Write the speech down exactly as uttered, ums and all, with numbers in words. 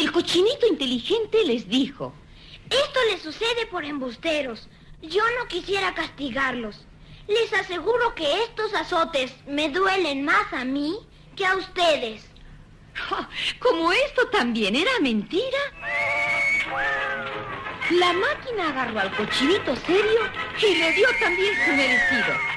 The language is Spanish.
El cochinito inteligente les dijo: esto les sucede por embusteros. Yo no quisiera castigarlos. Les aseguro que estos azotes me duelen más a mí que a ustedes. Como esto también era mentira, la máquina agarró al cochinito serio y le dio también su merecido.